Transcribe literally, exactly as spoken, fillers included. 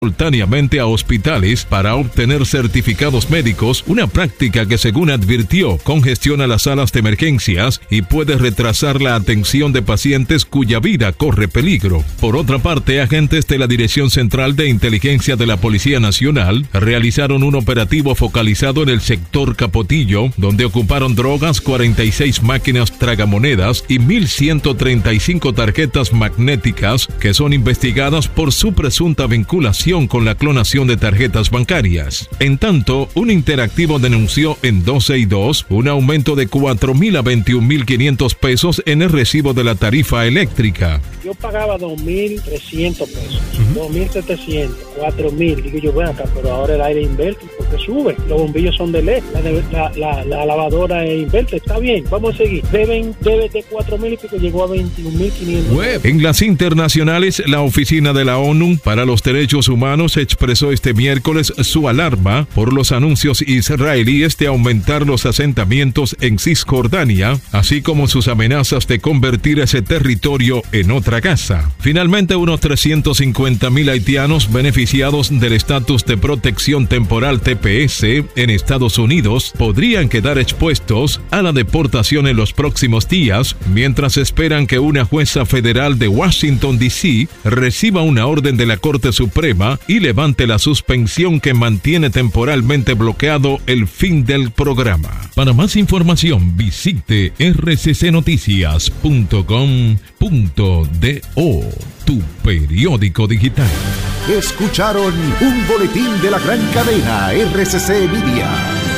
simultáneamente a hospitales para obtener certificados médicos, una práctica que, según advirtió, congestiona las salas de emergencias y puede retrasar la atención de pacientes cuya vida corre peligro. Por otra parte, agentes de la Dirección Central de Inteligencia de la Policía Nacional realizaron un operativo focalizado en el sector Capotillo, donde ocuparon drogas, cuarenta y seis máquinas tragamonedas y mil ciento treinta y cinco tarjetas magnéticas que son investigadas por su presunta vinculación con la clonación de tarjetas bancarias. En tanto, un interactivo denunció en doce y dos un aumento de cuatro mil a veintiún mil quinientos pesos en el recibo de la tarifa eléctrica. Yo pagaba dos mil trescientos pesos, uh-huh. dos mil setecientos, cuatro mil. Digo yo, ven acá, pero ahora el aire invierte porque sube. Los bombillos son de L E D, la, de, la, la, la lavadora es invierte. Está bien, vamos a seguir. Deben, debe de cuatro mil y pico, llegó a veintiún mil quinientos. En las internacionales, la Oficina de la ONU para los Derechos Humanos expresó este miércoles su alarma por los anuncios israelíes de aumentar los asentamientos en Cisjordania, así como sus amenazas de convertir ese territorio en otra Gaza. Finalmente, unos trescientos cincuenta mil haitianos beneficiados del estatus de protección temporal T P S en Estados Unidos podrían quedar expuestos a la deportación en los próximos días, mientras esperan que una jueza federal de Washington, D C reciba una orden de la Corte Suprema y levante la suspensión que mantiene temporalmente bloqueado el fin del programa. Para más información, visite r c c noticias punto com punto do, tu periódico digital. Escucharon un boletín de la gran cadena R C C Media.